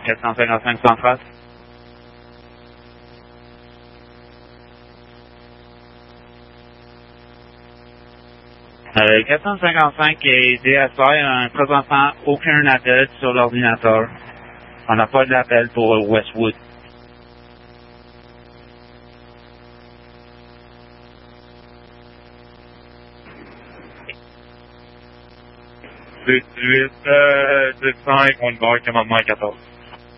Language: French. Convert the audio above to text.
455 centrale. 455 et DSI, présentement aucun appel sur l'ordinateur. On n'a pas d'appel pour Westwood. C'est 18, 5, on embarque commandement 14.